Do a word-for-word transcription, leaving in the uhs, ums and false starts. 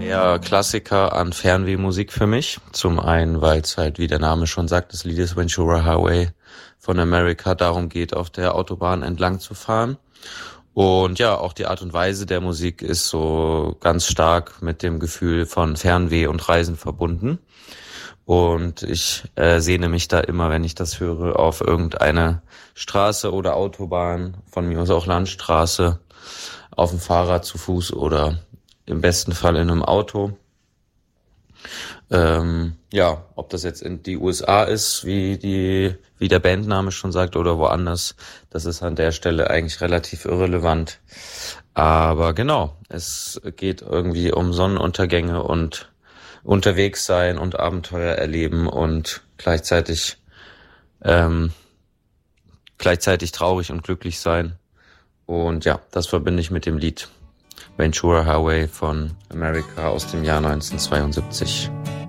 der Klassiker an Fernwehmusik für mich. Zum einen, weil es halt, wie der Name schon sagt, das Lied ist Ventura Highway von America, darum geht, auf der Autobahn entlang zu fahren. Und ja, auch die Art und Weise der Musik ist so ganz stark mit dem Gefühl von Fernweh und Reisen verbunden. Und ich äh, sehne mich da immer, wenn ich das höre, auf irgendeine Straße oder Autobahn, von mir aus auch Landstraße, auf dem Fahrrad, zu Fuß oder im besten Fall in einem Auto. Ähm, ja, ob das jetzt in die U S A ist, wie die, wie der Bandname schon sagt, oder woanders, das ist an der Stelle eigentlich relativ irrelevant. Aber genau, es geht irgendwie um Sonnenuntergänge und unterwegs sein und Abenteuer erleben und gleichzeitig ähm, gleichzeitig traurig und glücklich sein. Und ja, das verbinde ich mit dem Lied Ventura Highway von America aus dem Jahr neunzehnhundertzweiundsiebzig.